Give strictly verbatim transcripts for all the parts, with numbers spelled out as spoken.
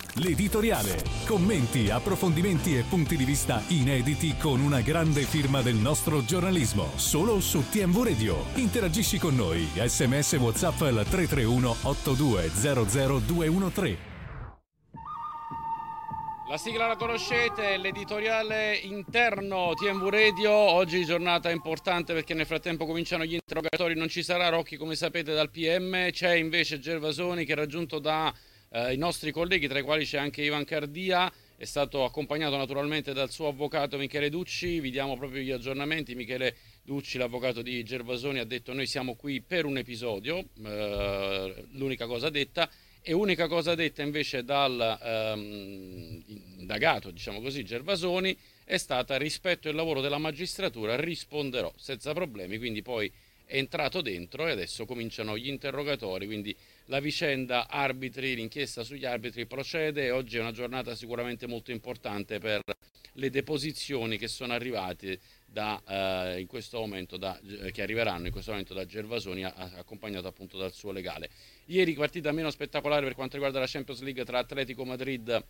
L'editoriale. Commenti, approfondimenti e punti di vista inediti con una grande firma del nostro giornalismo. Solo su T M V Radio. Interagisci con noi. S M S WhatsApp al tre tre uno otto due zero zero due uno tre. La sigla la conoscete, l'editoriale interno T M V Radio. Oggi giornata importante perché nel frattempo cominciano gli interrogatori. Non ci sarà Rocchi, come sapete, dal P M. C'è invece Gervasoni, che è raggiunto da eh, i nostri colleghi, tra i quali c'è anche Ivan Cardia. È stato accompagnato naturalmente dal suo avvocato Michele Ducci. Vi diamo proprio gli aggiornamenti. Michele Ducci, l'avvocato di Gervasoni, ha detto: noi siamo qui per un episodio, eh, l'unica cosa detta. E unica cosa detta invece dal ehm, indagato, diciamo così, Gervasoni, è stata: rispetto al lavoro della magistratura risponderò senza problemi. Quindi poi è entrato dentro e adesso cominciano gli interrogatori, quindi la vicenda arbitri, l'inchiesta sugli arbitri procede e oggi è una giornata sicuramente molto importante per le deposizioni che sono arrivate da, eh, in questo momento da, che arriveranno in questo momento da Gervasoni, a, accompagnato appunto dal suo legale. Ieri partita meno spettacolare per quanto riguarda la Champions League tra Atletico Madrid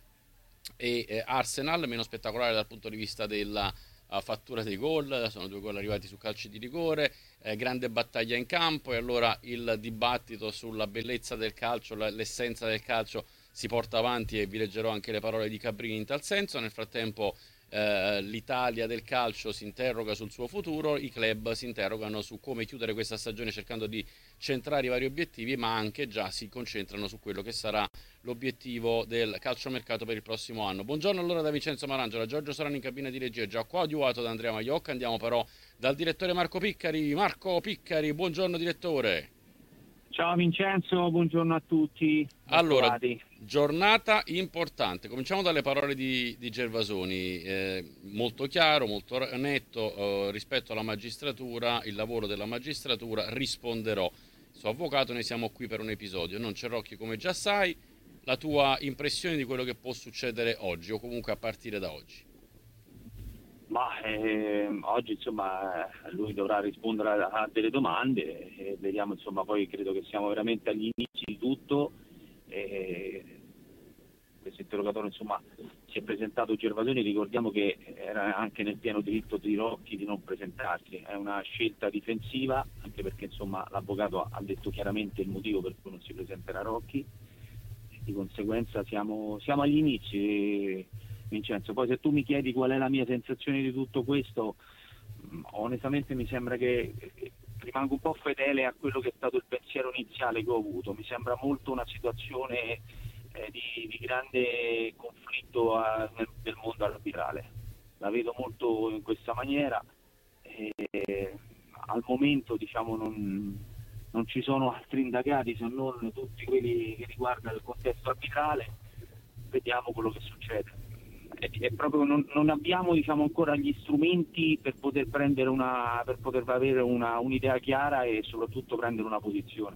e eh, Arsenal, meno spettacolare dal punto di vista della uh, fattura dei gol. Sono due gol arrivati su calci di rigore, eh, grande battaglia in campo, e allora il dibattito sulla bellezza del calcio, la, l'essenza del calcio si porta avanti, e vi leggerò anche le parole di Cabrini in tal senso. Nel frattempo eh, l'Italia del calcio si interroga sul suo futuro, i club si interrogano su come chiudere questa stagione cercando di centrare i vari obiettivi, ma anche già si concentrano su quello che sarà l'obiettivo del calciomercato per il prossimo anno. Buongiorno allora da Vincenzo Marangiola, Giorgio Sorano in cabina di regia, già coadiuvato da Andrea Maiocca. Andiamo però dal direttore Marco Piccari. Marco Piccari, buongiorno direttore. Ciao Vincenzo, buongiorno a tutti. Allora, giornata importante. Cominciamo dalle parole di, di Gervasoni, eh, molto chiaro, molto netto, eh, rispetto alla magistratura, il lavoro della magistratura, risponderò. Suo avvocato, noi siamo qui per un episodio, non c'è Rocchi, come già sai. La tua impressione di quello che può succedere oggi, o comunque a partire da oggi? Ma eh, oggi insomma lui dovrà rispondere a, a delle domande e vediamo, insomma, poi credo che siamo veramente agli inizi di tutto. E questo interrogatorio, insomma, si è presentato Gervasoni, ricordiamo che era anche nel pieno diritto di Rocchi di non presentarsi, è una scelta difensiva, anche perché insomma l'avvocato ha detto chiaramente il motivo per cui non si presenterà Rocchi, di conseguenza siamo, siamo agli inizi, Vincenzo. Poi se tu mi chiedi qual è la mia sensazione di tutto questo, onestamente mi sembra che rimango un po' fedele a quello che è stato il pensiero iniziale che ho avuto. Mi sembra molto una situazione eh, di, di grande conflitto a, nel, nel mondo arbitrale. La vedo molto in questa maniera. E, al momento, diciamo, non, non ci sono altri indagati se non tutti quelli che riguardano il contesto arbitrale. Vediamo quello che succede. È proprio non, non abbiamo, diciamo, ancora gli strumenti per poter prendere una per poter avere una, un'idea chiara e soprattutto prendere una posizione.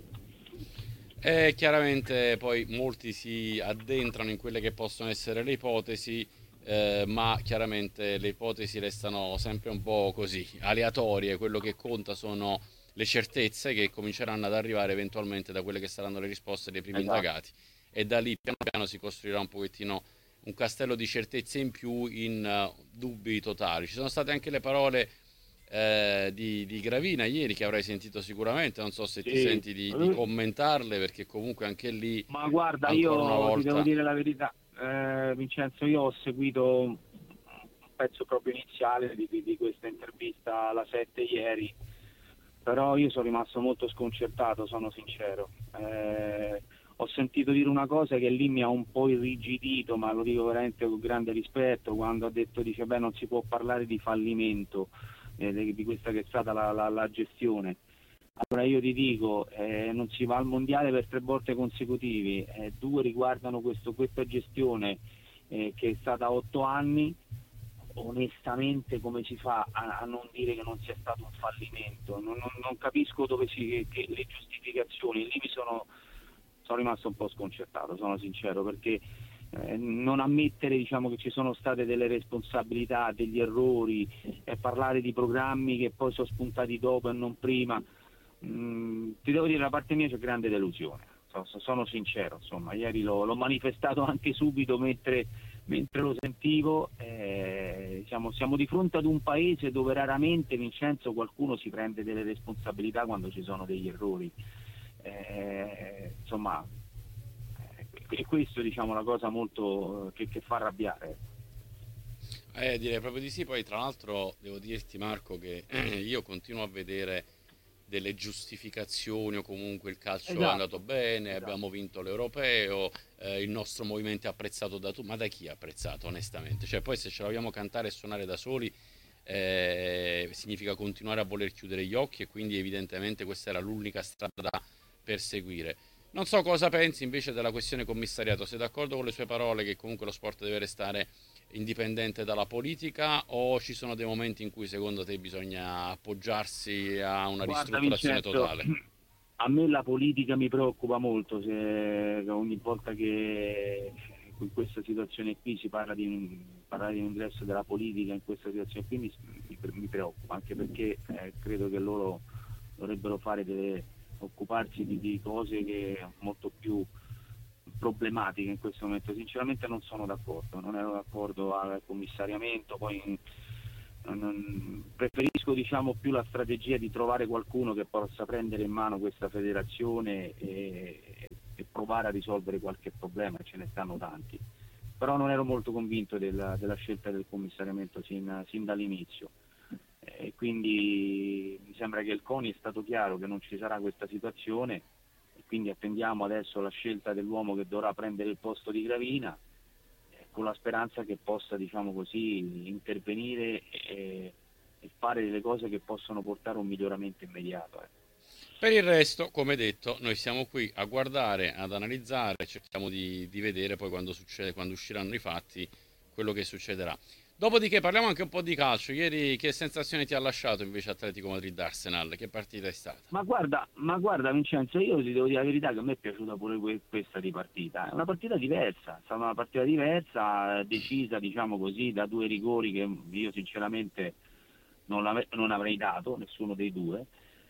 Eh, chiaramente poi molti si addentrano in quelle che possono essere le ipotesi, eh, ma chiaramente le ipotesi restano sempre un po' così aleatorie. Quello che conta sono le certezze che cominceranno ad arrivare eventualmente da quelle che saranno le risposte dei primi Esatto. indagati, e da lì piano piano si costruirà un pochettino un castello di certezze in più in uh, dubbi totali. Ci sono state anche le parole eh, di, di Gravina ieri, che avrai sentito sicuramente, non so se Sì. ti senti di, di commentarle, perché comunque anche lì, Ma guarda, ancora io una volta... ti devo dire la verità, eh, Vincenzo, io ho seguito un pezzo proprio iniziale di, di, di questa intervista alla sette ieri, però io sono rimasto molto sconcertato, sono sincero. Eh, ho sentito dire una cosa che lì mi ha un po' irrigidito, ma lo dico veramente con grande rispetto, quando ha detto, dice, beh, non si può parlare di fallimento eh, di questa che è stata la, la, la gestione. Allora io ti dico, eh, non si va al mondiale per tre volte consecutivi, eh, due riguardano questo, questa gestione eh, che è stata otto anni. Onestamente come si fa a, a non dire che non sia stato un fallimento? Non, non, non capisco dove si, che, che le giustificazioni, lì mi sono sono rimasto un po' sconcertato, sono sincero, perché eh, non ammettere, diciamo, che ci sono state delle responsabilità, degli errori, e parlare di programmi che poi sono spuntati dopo e non prima, mm, ti devo dire, da parte mia c'è grande delusione, so, so- sono sincero, insomma, ieri l'ho, l'ho manifestato anche subito mentre, mentre lo sentivo. Eh, siamo, siamo di fronte ad un paese dove raramente, Vincenzo, qualcuno si prende delle responsabilità quando ci sono degli errori. Eh, insomma, eh, e questo, diciamo, la cosa molto che, che fa arrabbiare. Eh, direi proprio di sì. Poi, tra l'altro, devo dirti, Marco, che io continuo a vedere delle giustificazioni o comunque il calcio è andato Esatto, bene, esatto. abbiamo vinto l'europeo, eh, il nostro movimento è apprezzato da tutti, ma da chi è apprezzato onestamente? Cioè poi se ce la vogliamo cantare e suonare da soli eh, significa continuare a voler chiudere gli occhi e quindi evidentemente questa era l'unica strada da perseguire. Non so cosa pensi invece della questione commissariato, sei d'accordo con le sue parole che comunque lo sport deve restare indipendente dalla politica o ci sono dei momenti in cui secondo te bisogna appoggiarsi a una Guarda ristrutturazione Vincenzo, totale? a me la politica mi preoccupa molto, se ogni volta che in questa situazione qui si parla di un, parlare di un ingresso della politica in questa situazione qui mi, mi, mi preoccupa, anche perché eh, credo che loro dovrebbero fare delle, occuparsi di, di cose che molto più problematiche in questo momento. Sinceramente non sono d'accordo, non ero d'accordo al commissariamento, poi non, preferisco, diciamo, più la strategia di trovare qualcuno che possa prendere in mano questa federazione e, e provare a risolvere qualche problema, ce ne stanno tanti. Però non ero molto convinto della, della scelta del commissariamento sin, sin dall'inizio. E quindi mi sembra che il CONI è stato chiaro che non ci sarà questa situazione e quindi attendiamo adesso la scelta dell'uomo che dovrà prendere il posto di Gravina, eh, con la speranza che possa, diciamo così, intervenire e, e fare delle cose che possono portare a un miglioramento immediato. Eh. Per il resto, come detto, noi siamo qui a guardare, ad analizzare, cerchiamo di, di vedere poi quando succede, quando usciranno i fatti, quello che succederà. Dopodiché parliamo anche un po' di calcio. Ieri che sensazione ti ha lasciato invece Atletico Madrid-Arsenal? Che partita è stata? Ma guarda, ma guarda Vincenzo, io ti devo dire la verità che a me è piaciuta pure que- questa di partita. È una partita diversa, è stata una partita diversa, decisa, diciamo così, da due rigori che io sinceramente non, l'ave- non avrei dato, nessuno dei due.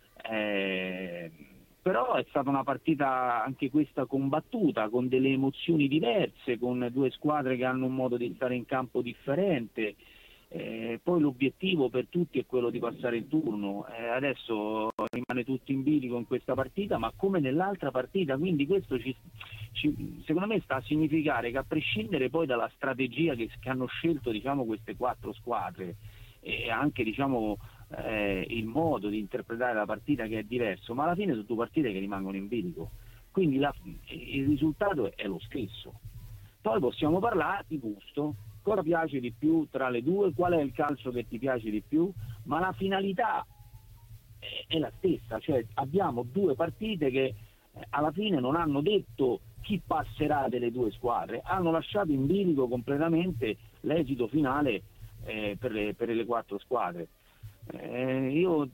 Eh, però è stata una partita anche questa combattuta, con delle emozioni diverse, con due squadre che hanno un modo di stare in campo differente. Eh, poi l'obiettivo per tutti è quello di passare il turno. Eh, adesso rimane tutto in bilico in questa partita, ma come nell'altra partita, quindi questo ci, ci, secondo me sta a significare che, a prescindere poi dalla strategia che, che hanno scelto, diciamo, queste quattro squadre, e anche, diciamo, eh, il modo di interpretare la partita che è diverso, ma alla fine sono due partite che rimangono in bilico, quindi la, il risultato è lo stesso. Poi possiamo parlare di gusto, cosa piace di più tra le due, qual è il calcio che ti piace di più, ma la finalità è, è la stessa, cioè abbiamo due partite che eh, alla fine non hanno detto chi passerà delle due squadre, hanno lasciato in bilico completamente l'esito finale eh, per, le, per le quattro squadre. Eh, io,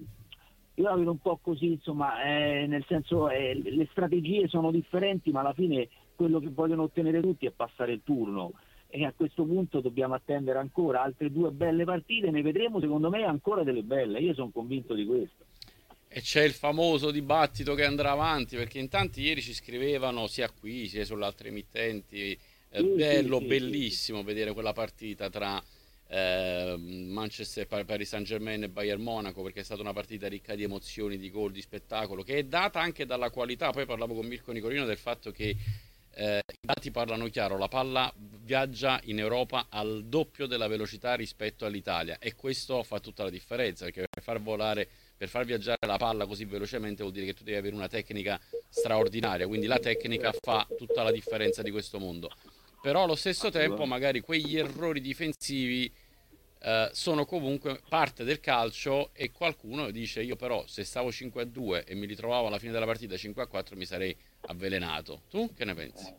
io la vedo un po' così, insomma, eh, nel senso eh, le strategie sono differenti, ma alla fine quello che vogliono ottenere tutti è passare il turno, e a questo punto dobbiamo attendere ancora altre due belle partite, ne vedremo secondo me ancora delle belle, io sono convinto di questo. E c'è il famoso dibattito che andrà avanti, perché in tanti ieri ci scrivevano sia qui sia sulle altre emittenti, eh, Sì, sì, bello, sì, sì, sì. bellissimo vedere quella partita tra eh, Manchester, Paris Saint-Germain e Bayern Monaco, perché è stata una partita ricca di emozioni, di gol, di spettacolo, che è data anche dalla qualità. Poi parlavo con Mirko Nicolino del fatto che eh, i dati parlano chiaro, la palla viaggia in Europa al doppio della velocità rispetto all'Italia e questo fa tutta la differenza, perché per far volare, per far viaggiare la palla così velocemente vuol dire che tu devi avere una tecnica straordinaria, quindi la tecnica fa tutta la differenza di questo mondo. Però allo stesso tempo Assolutamente. magari quegli errori difensivi eh, sono comunque parte del calcio e qualcuno dice io però se stavo cinque a due e mi ritrovavo alla fine della partita cinque a quattro mi sarei avvelenato. Tu che ne pensi?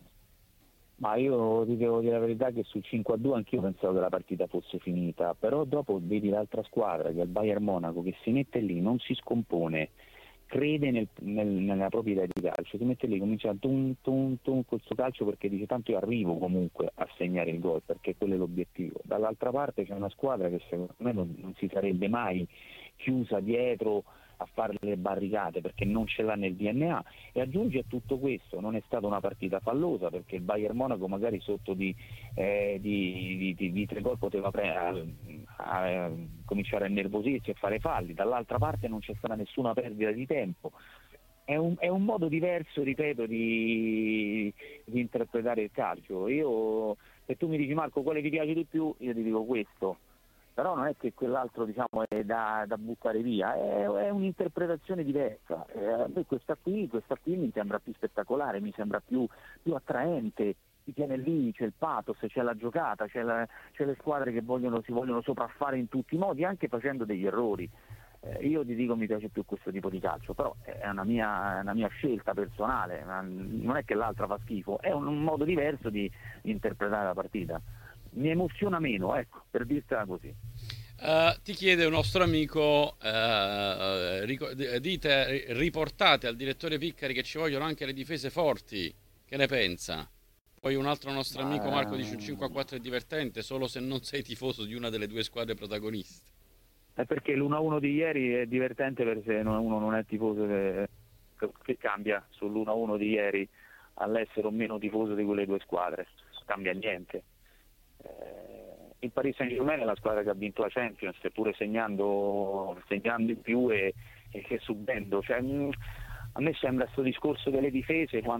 Ma io ti devo dire la verità che sul cinque a due anch'io pensavo che la partita fosse finita, però dopo vedi l'altra squadra, che è il Bayern Monaco, che si mette lì, non si scompone, crede nel, nel, nella propria idea di calcio, si mette lì, comincia a tum tum tum questo calcio perché dice tanto io arrivo comunque a segnare il gol, perché quello è l'obiettivo. Dall'altra parte c'è una squadra che secondo me non, non si sarebbe mai chiusa dietro a fare le barricate perché non ce l'ha nel D N A, e aggiungi a tutto questo non è stata una partita fallosa perché il Bayern Monaco magari sotto di, eh, di, di, di, di tre gol poteva pre- a, a, a cominciare a innervosirsi e fare falli, dall'altra parte non c'è stata nessuna perdita di tempo. È un, è un modo diverso, ripeto, di, di interpretare il calcio. Io, se tu mi dici Marco quale ti piace di più, io ti dico questo. Però non è che quell'altro diciamo è da, da buttare via, è, è un'interpretazione diversa. Eh, a me questa qui, questa qui mi sembra più spettacolare, mi sembra più, più attraente, ti tiene lì, c'è il pathos, c'è la giocata, c'è, la, c'è le squadre che vogliono, si vogliono sopraffare in tutti i modi, anche facendo degli errori. Eh, io ti dico mi piace più questo tipo di calcio, però è una mia, una mia scelta personale, non è che l'altra fa schifo, è un, un modo diverso di, di interpretare la partita. Mi emoziona meno, ecco, per dirtela così. Uh, ti chiede un nostro amico, uh, ric- dite, riportate al direttore Piccari che ci vogliono anche le difese forti, che ne pensa? Poi un altro nostro Ma... amico Marco dice un cinque a quattro è divertente solo se non sei tifoso di una delle due squadre protagoniste. È perché l'uno a uno di ieri è divertente per se uno non è tifoso, che, che cambia sull'uno a uno di ieri all'essere o meno tifoso di quelle due squadre, non cambia niente. Eh, il Paris Saint-Germain è la squadra che ha vinto la Champions, pure segnando, segnando in più e, e subendo, cioè, a me sembra questo discorso delle difese quando